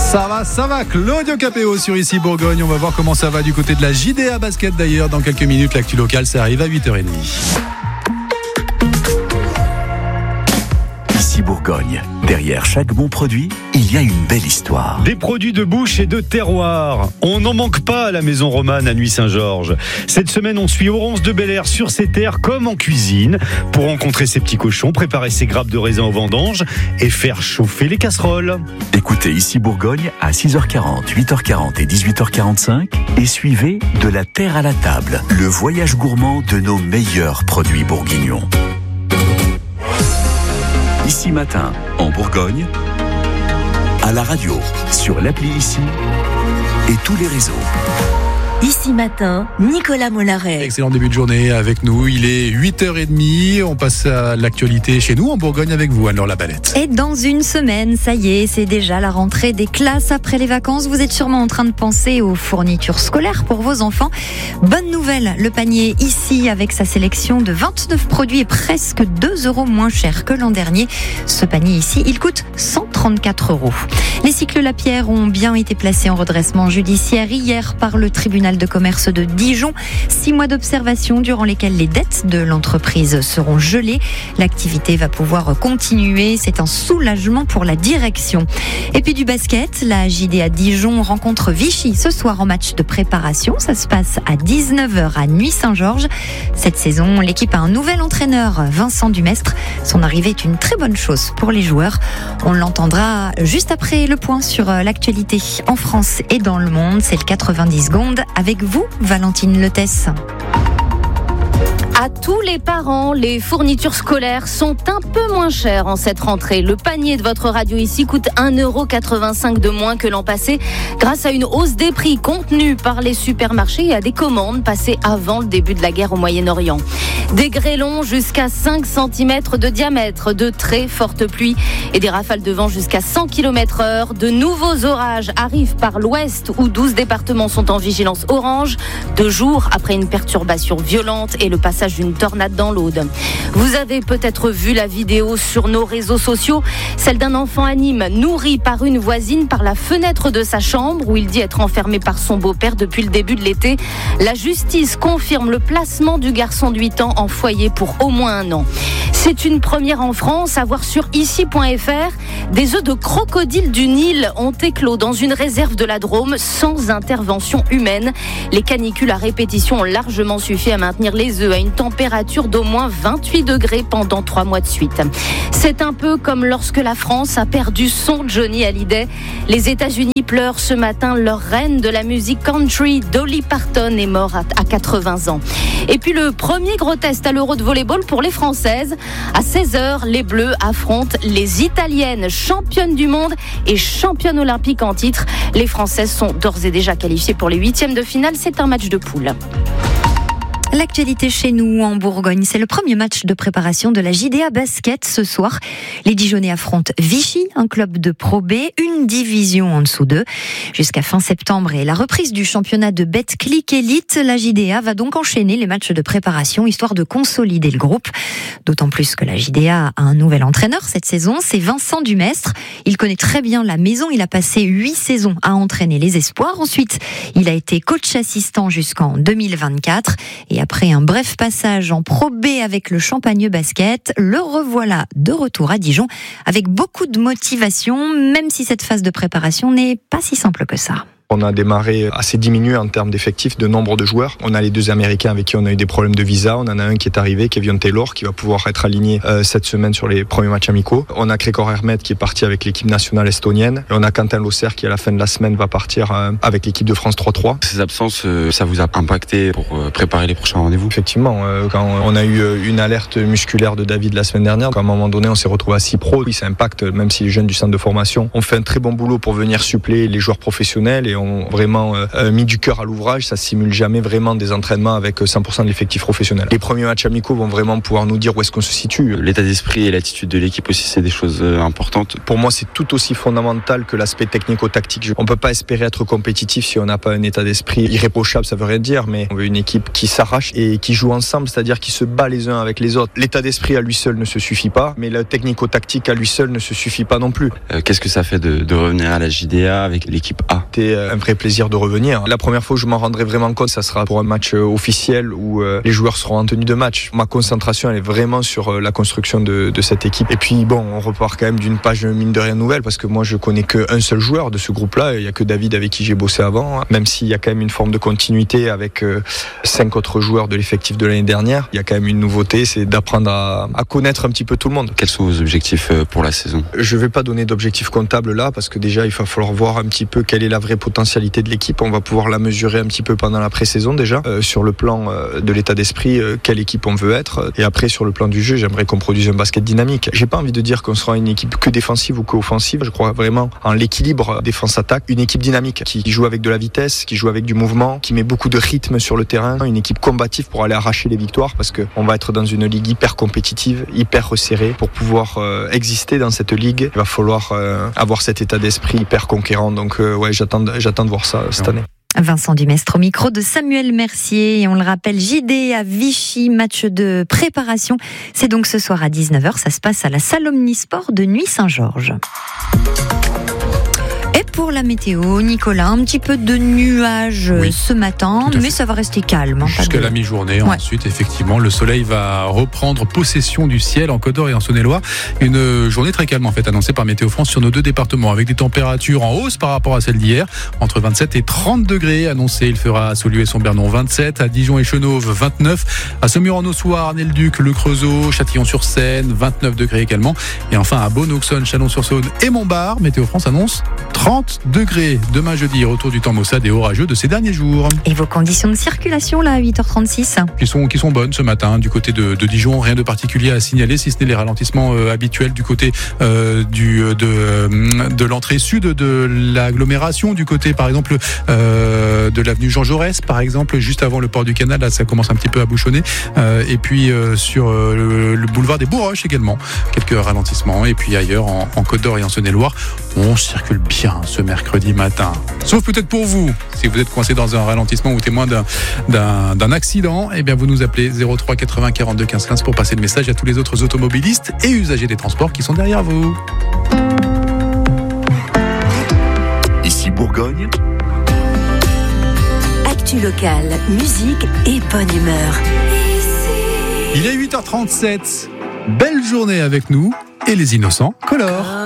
Ça va, Claudio Capéo sur Ici Bourgogne. On va voir comment ça va du côté de la JDA Basket d'ailleurs. Dans quelques minutes, l'actu locale, ça arrive à 8h30. Ici Bourgogne. Derrière chaque bon produit, il y a une belle histoire. Des produits de bouche et de terroir. On n'en manque pas à la Maison Romane à Nuit-Saint-Georges. Cette semaine, on suit Aurance de Belair sur ses terres comme en cuisine pour rencontrer ses petits cochons, préparer ses grappes de raisin aux vendanges et faire chauffer les casseroles. Écoutez Ici Bourgogne à 6h40, 8h40 et 18h45 et suivez De la terre à la table, le voyage gourmand de nos meilleurs produits bourguignons. Ici Matin, en Bourgogne, à la radio, sur l'appli Ici et tous les réseaux. Ici Matin, Nicolas Mollaret. Excellent début de journée avec nous. Il est 8h30. On passe à l'actualité chez nous en Bourgogne avec vous, Anne-Laure Labalette. Et dans une semaine, ça y est, c'est déjà la rentrée des classes après les vacances. Vous êtes sûrement en train de penser aux fournitures scolaires pour vos enfants. Bonne nouvelle, le panier Ici, avec sa sélection de 29 produits, est presque 2 € moins cher que l'an dernier. Ce panier Ici, il coûte 134 €. Les cycles Lapierre ont bien été placés en redressement judiciaire hier par le tribunal de commerce de Dijon. 6 mois d'observation durant lesquels les dettes de l'entreprise seront gelées. L'activité va pouvoir continuer. C'est un soulagement pour la direction. Et puis du basket, la JDA Dijon rencontre Vichy ce soir en match de préparation. Ça se passe à 19h à Nuit-Saint-Georges. Cette saison, l'équipe a un nouvel entraîneur, Vincent Dumestre. Son arrivée est une très bonne chose pour les joueurs. On l'entendra juste après le point sur l'actualité en France et dans le monde. C'est le 90 secondes avec vous, Valentine Letesse. À tous les parents, les fournitures scolaires sont un peu moins chères en cette rentrée. Le panier de votre radio Ici coûte 1,85 € de moins que l'an passé grâce à une hausse des prix contenue par les supermarchés et à des commandes passées avant le début de la guerre au Moyen-Orient. Des grêlons jusqu'à 5 cm de diamètre, de très fortes pluies et des rafales de vent jusqu'à 100 km/h. De nouveaux orages arrivent par l'ouest où 12 départements sont en vigilance orange, 2 jours après une perturbation violente et le passage d'une tornade dans l'Aude. Vous avez peut-être vu la vidéo sur nos réseaux sociaux, celle d'un enfant à Nîmes nourri par une voisine par la fenêtre de sa chambre où il dit être enfermé par son beau-père depuis le début de l'été. La justice confirme le placement du garçon de 8 ans en foyer pour au moins 1 an. C'est une première en France à voir sur ici.fr. Des œufs de crocodile du Nil ont éclos dans une réserve de la Drôme sans intervention humaine. Les canicules à répétition ont largement suffi à maintenir les œufs à une température d'au moins 28 degrés pendant 3 mois de suite. C'est un peu comme lorsque la France a perdu son Johnny Hallyday. Les États-Unis pleurent ce matin leur reine de la musique country, Dolly Parton, est morte à 80 ans. Et puis le premier gros test à l'Euro de volleyball pour les Françaises. À 16h, les Bleus affrontent les Italiennes, championnes du monde et championnes olympiques en titre. Les Françaises sont d'ores et déjà qualifiées pour les 8e de finale. C'est un match de poule. L'actualité chez nous en Bourgogne, c'est le premier match de préparation de la JDA Basket ce soir. Les Dijonnais affrontent Vichy, un club de Pro B, une division en dessous d'eux. Jusqu'à fin septembre et la reprise du championnat de Betclic Elite, la JDA va donc enchaîner les matchs de préparation histoire de consolider le groupe. D'autant plus que la JDA a un nouvel entraîneur cette saison, c'est Vincent Dumestre. Il connaît très bien la maison, il a passé 8 saisons à entraîner les espoirs. Ensuite, il a été coach assistant jusqu'en 2024 et après un bref passage en Pro B avec le Champagneux Basket, le revoilà de retour à Dijon avec beaucoup de motivation, même si cette phase de préparation n'est pas si simple que ça. On a démarré assez diminué en termes d'effectifs, de nombre de joueurs. On a les 2 Américains avec qui on a eu des problèmes de visa. On en a un qui est arrivé, Kevin Taylor, qui va pouvoir être aligné cette semaine sur les premiers matchs amicaux. On a Gregor Hermet qui est parti avec l'équipe nationale estonienne. Et on a Quentin Losser qui, à la fin de la semaine, va partir avec l'équipe de France 3-3. Ces absences, ça vous a impacté pour préparer les prochains rendez-vous ? Effectivement, quand on a eu une alerte musculaire de David la semaine dernière, à un moment donné, on s'est retrouvé à 6 pros. Oui, ça impacte, même si les jeunes du centre de formation ont fait un très bon boulot pour venir suppléer les joueurs professionnels et ont vraiment mis du cœur à l'ouvrage. Ça simule jamais vraiment des entraînements avec 100% de l'effectif professionnel. Les premiers matchs amicaux vont vraiment pouvoir nous dire où est-ce qu'on se situe. L'état d'esprit et l'attitude de l'équipe aussi, c'est des choses importantes. Pour moi, c'est tout aussi fondamental que l'aspect technico-tactique. On peut pas espérer être compétitif si on n'a pas un état d'esprit irréprochable, ça veut rien dire, mais on veut une équipe qui s'arrache et qui joue ensemble, c'est-à-dire qui se bat les uns avec les autres. L'état d'esprit à lui seul ne se suffit pas, mais le technico-tactique à lui seul ne se suffit pas non plus. Qu'est-ce que ça fait de revenir à la JDA avec l'équipe A ? C'était un vrai plaisir de revenir. La première fois où je m'en rendrai vraiment compte, ça sera pour un match officiel où les joueurs seront en tenue de match. Ma concentration, elle est vraiment sur la construction de cette équipe. Et puis bon, on repart quand même d'une page mine de rien nouvelle, parce que moi je connais qu'un seul joueur de ce groupe-là. Il y a que David avec qui j'ai bossé avant, même s'il y a quand même une forme de continuité avec 5 autres joueurs de l'effectif de l'année dernière. Il y a quand même une nouveauté, c'est d'apprendre à connaître un petit peu tout le monde. Quels sont vos objectifs pour la saison ? Je ne vais pas donner d'objectifs comptables là, parce que déjà il va falloir voir un petit peu quelle est la vraie potentialité de l'équipe. On va pouvoir la mesurer un petit peu pendant la pré-saison déjà, sur le plan de l'état d'esprit, quelle équipe on veut être. Et après sur le plan du jeu, j'aimerais qu'on produise un basket dynamique. J'ai pas envie de dire qu'on sera une équipe que défensive ou que offensive. Je crois vraiment en l'équilibre défense-attaque. Une équipe dynamique qui joue avec de la vitesse, qui joue avec du mouvement, qui met beaucoup de rythme sur le terrain. Une équipe combative pour aller arracher les victoires, parce qu'on va être dans une ligue hyper compétitive, hyper resserrée. Pour pouvoir exister dans cette ligue, il va falloir avoir cet état d'esprit hyper conquérant. Donc ouais, j'attends de voir ça cette année. Vincent Dumestre au micro de Samuel Mercier. Et on le rappelle, JD à Vichy, match de préparation. C'est donc ce soir à 19h. Ça se passe à la salle Omnisport de Nuits-Saint-Georges. Et pour la météo, Nicolas, un petit peu de nuages ce matin, mais ça va rester calme. Jusqu'à la mi-journée. Ouais. Ensuite, effectivement, le soleil va reprendre possession du ciel en Côte d'Or et en Saône-et-Loire. Une journée très calme, en fait, annoncée par Météo France sur nos 2 départements, avec des températures en hausse par rapport à celles d'hier, entre 27 et 30 degrés annoncés. Il fera à Saulieu et Saint-Bernon 27, à Dijon et Chenauve 29, à Saumur-en-Haute-Loire, Arnay-le-Duc, Le Creusot, Châtillon-sur-Seine 29 degrés également. Et enfin à Beaune, Auxonne, Chalon-sur-Saône et Montbard, Météo France annonce 30 degrés. Demain jeudi, retour du temps maussade et orageux de ces derniers jours. Et vos conditions de circulation là à 8h36 qui sont bonnes ce matin du côté de Dijon. Rien de particulier à signaler, si ce n'est les ralentissements habituels du côté de l'entrée sud de l'agglomération, du côté par exemple de l'avenue Jean Jaurès par exemple, juste avant le port du Canal. Là ça commence un petit peu à bouchonner. Et puis sur le boulevard des Bourroches également, quelques ralentissements. Et puis ailleurs en Côte d'Or et en Saône-et-Loire, on circule bien ce mercredi matin. Sauf peut-être pour vous, si vous êtes coincé dans un ralentissement ou témoin d'un accident, eh bien vous nous appelez 03 80 42 15 15 pour passer le message à tous les autres automobilistes et usagers des transports qui sont derrière vous. Ici Bourgogne. Actu locale, musique et bonne humeur. Il est 8h37. Belle journée avec nous et les innocents colorent.